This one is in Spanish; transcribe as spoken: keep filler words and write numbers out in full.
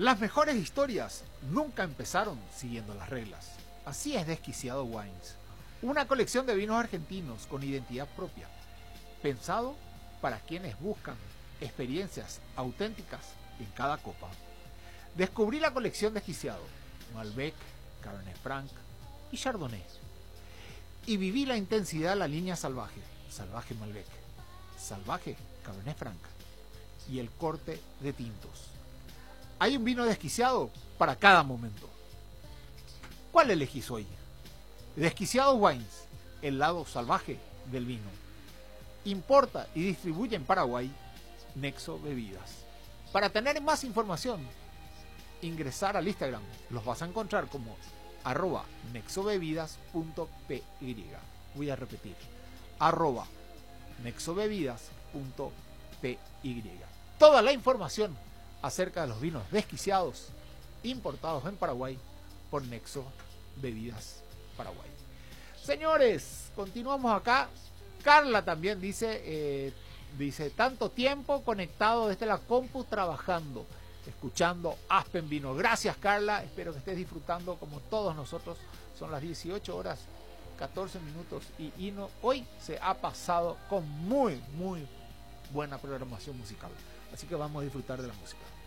Las mejores historias nunca empezaron siguiendo las reglas. Así es Desquiciado Wines, una colección de vinos argentinos con identidad propia, pensado para quienes buscan experiencias auténticas en cada copa. Descubrí la colección Desquiciado, Malbec, Cabernet Franc y Chardonnay. Y viví la intensidad de la línea salvaje, salvaje Malbec, salvaje Cabernet Franc y el corte de tintos. Hay un vino desquiciado para cada momento. ¿Cuál elegís hoy? Desquiciado Wines, el lado salvaje del vino. Importa y distribuye en Paraguay Nexo Bebidas. Para tener más información, ingresar al Instagram. Los vas a encontrar como arroba nexobebidas punto py. Voy a repetir, arroba nexobebidas punto py. Toda la información acerca de los vinos desquiciados importados en Paraguay por Nexo Bebidas Paraguay. Señores, continuamos acá. Carla también dice, eh, dice, tanto tiempo conectado desde la compu trabajando, escuchando Aspen Vino. Gracias, Carla, espero que estés disfrutando como todos nosotros. Son las dieciocho horas catorce minutos y Hino hoy se ha pasado con muy, muy buena programación musical. Así que vamos a disfrutar de la música.